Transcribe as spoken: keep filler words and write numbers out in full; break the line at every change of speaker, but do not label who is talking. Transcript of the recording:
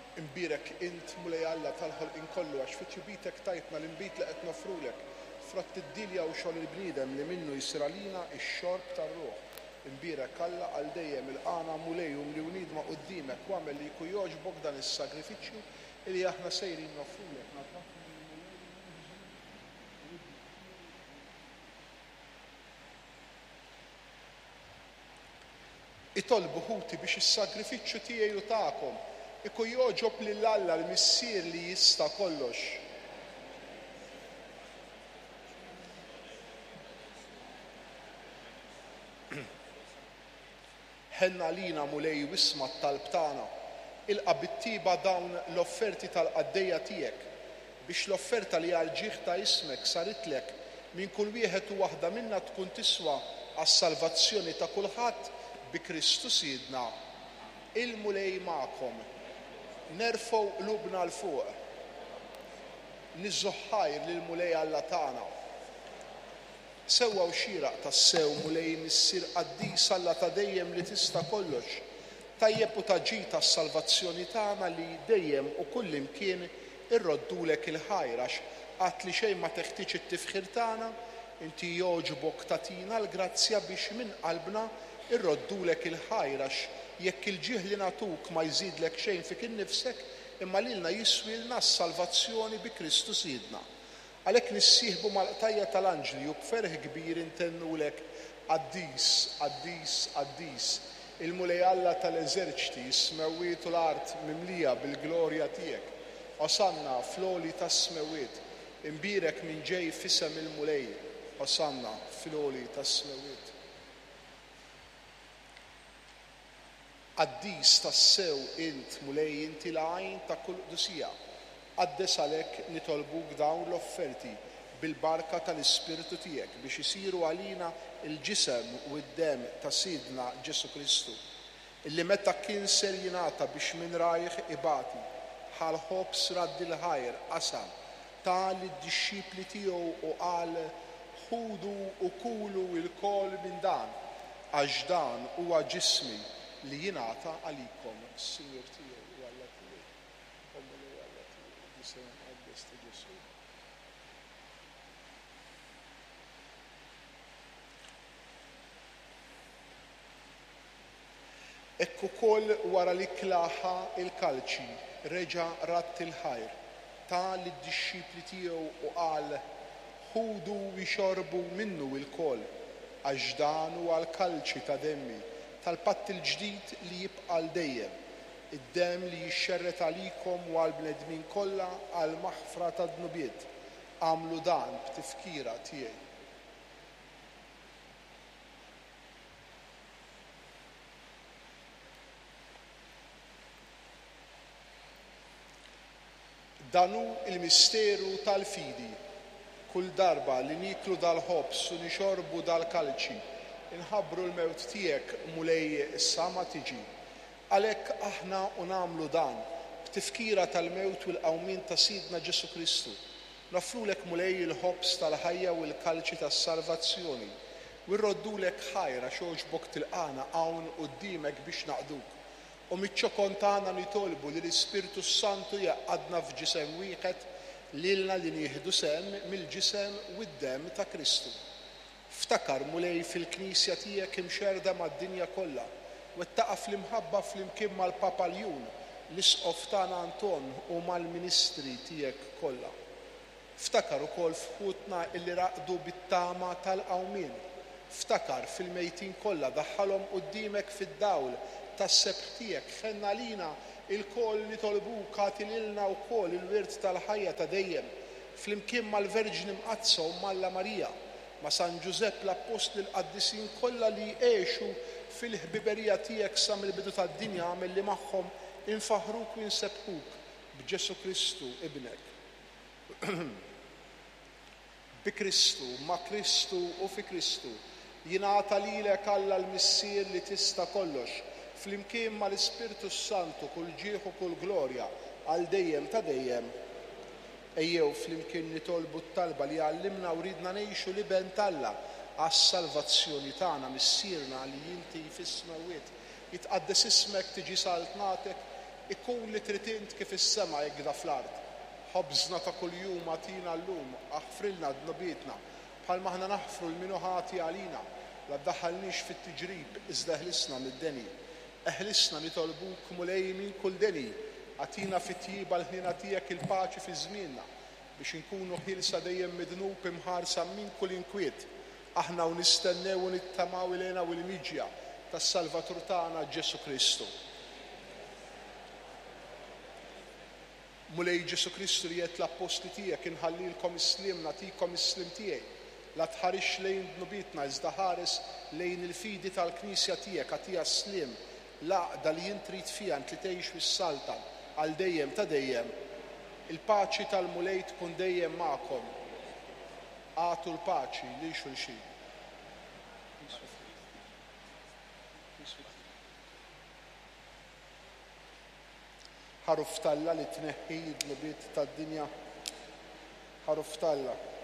Imbirek int mulej Alla tal-ħolqien kollu għax fit-tjubitek tajtna l-inbit li qed nofrulek fratt id-dilja u xogħol il-bniedem li minnu jsir għalina x-xorb tar-ruħ. Imbirek Alla għal dejjem il-qana mulej u mriwnid ma' qudiemek wagħmel li jkun jogħġbok dan is-sagrifiċċju li aħna sejrin nofrulek. Itolbu ħuti biex is-sagrifiċċju tiegħi u tagħkom ikun jogħġob lil Alla l-missier li jista' kollox. Ħenna lina mulej wisma t-talb tagħna, ilqa' bit-tiba dawn l-offerti tal-qaddejja tiegħek biex l-offerta li għal ġieħ ta' ismek saritlek minn kull wieħed u waħda minnha tkun tiswa għas-salvazzjoni ta' kulħadd bi Kristu Sidna. Il-mulej magħkom. Nerfgħu qlubna l fuq. Niżżu ħajr lil mulej Alla tagħna. Sewwa u xieraq tas-sew mulej missier qaddis Alla ta' dejjem li tista' kollox. Tajjeb u taġi tas-salvazzjoni tagħna li dejjem u kullimkien irroddulek il-ħajr għax qatt li xejn ma teħtieġ it-tifħir tagħna, inti jogħġbok tagħtina l-grazzja biex minn qalbna irroddulek il-ħajr għax jekk il-ġieħ li nagħtuk ma jżidlek xejn fik innifsek imma lilna jiswilna s-salvazzjoni bi Kristu Sidna. Għalhekk nissieħbu mal-qtajja tal-anġli u b'ferħ kbir intennulek qaddis, qaddis, qaddis. Il-mulej Alla tal-eżerċiti s-smewwiet u l-art mimlija bil-glorja tiegħek. Osanna fl-għoli tas-smewwiet. Imbirek minn ġej f'isem il-mulej. Osanna fl-għoli tas-smewwiet. Qaddis tas-sew int mulej inti l-għajn ta' kull qdusija. Qaddes għalhekk nitolbuk dawn l-offerti bil-barka tal-Ispirtu tiegħek biex isiru għalina il-ġisem u d-dem ta' Sidna Ġesu Kristu, illi meta kien ser jingħata biex minn rajh ibati bħal ħobs raddi l-ħajr qasam ta' lid-dixxipli tiegħu u qal ħudu u kulu l-kol minn dan għax dan huwa ġismi li jingħata għalikom. Sinjur tiegħi u Alla tiegħi. Ommu li Alla tiegħi ġisem qaddes ta' Ġesu. Ekk ukoll wara li klaħa il-kalċi reġa' ratt il-ħajr ta' lid-dixxipli tiegħu u qal ħudu jxorbu minnu l-kol għax dan huwa l-kalċi ta' demmi tal-patt il-ġdid li jibqa' l dejjem, id-dem li jixxerret għalikom u għall-bnedmin kollha għal maħfra ta' dnubiet. Għamlu dan b'tifkira tiegħi. Danu il-misteru tal-fidi. Kull darba li niklu dal-ħobs u nixorbu dal-kalċi inħabbru l-mewt tiegħek mulej issa ma tiġi. Għalhekk aħna u nagħmlu dan b'tifkira tal-mewt u l-qawmien ta' Sidna Ġesu Kristu. Nofrulek mulej il-ħobs tal-ħajja u l-kalċi tas-salvazzjoni u nroddulek ħajra xogħġbok tilqana hawn quddiemek biex naqduk. U miċ-ċokon tagħna nitolbu li l-Ispirtu Santu jaqgħadna f'ġisem wieħed lilna li nieħdu sem mill-ġisem u d-dem ta' Kristu. Ftakar mulej fil-Knisja tiegħek imxerda mad-dinja kollha u ttaqa' fl-imħabba flimkien mal-Papa Ljun l-isqof tagħna Anton u mal-ministri tiegħek kollha. Ftakar ukoll f'ħutna illi raqdu bit-tama tal-qawmien. Ftakar fil-mejtin kollha daħħalhom quddiemek fid-dawl tas-sebħ tiegħek. Ħenna lina il-koll nitolbuk għati lilna wkoll il-wirt tal-ħajja ta' dejjem flimkien mal-Verġni Mqazza u Malla Marija ma' San Ġusepp l-Apostli l-Qaddisin kollha li jgħixu fil-ħbiberija tiegħek sa mill-bidu tad-dinja milli magħhom infaħruk u jinsebħuk b'Ġesu Kristu ibnek. Bi Kristu, ma' Kristu u fi Kristu jingħata lilek Alla l-missier li tista' kollox flimkien mal-Ispirtu Santu kull ġieħ u kull glorja għal dejjem ta' dejjem. Ejjew flimkien nitolbu t-talba li għallimna u ridna ngħixu liben Alla għas-salvazzjoni tagħna missierna li inti fis-smewwiet jitqaddes ismek tiġi saltnatek ikun li trid int kif is-sema hekk da fl-ard. Ħobżna ta' kuljum għatina llum, aħfrilna dnobietna, bħalma aħna naħfru l-minu ħati għalina, la ddaħħalniex fit-tiġrib iżda eħlisna mid-deni. Eħlisna nitolbuk mulej minn kull deni, għatina fit-tjiba l-ħnina tiegħek il-paċi fi żmienna biex inkunu ħilsa dejjem midnub imħarsa minn kull inkwiet. Aħna u nistennew u nittamaw ilena u l-miġja tas-Salvatur tagħna Ġesu Kristu. Mulej Ġesu Kristu li jgħid l-apposti tiegħek inħallilkom is-slim nagħtikom is-slim tiegħi. La tħarix lejn dnubietna iżda ħares lejn il-fidi tal-Knisja tiegħek għatija slim l-għaqda li jint trid fiha int li tgħix fis-salta għal dejjem ta' dejjem. Il-paċi tal-mulej tkun dejjem magħkom. Għatu l-paċi li xulxin. Ħaruf talla li tneħħi d-dnubiet tad-dinja. Ħaruf talla.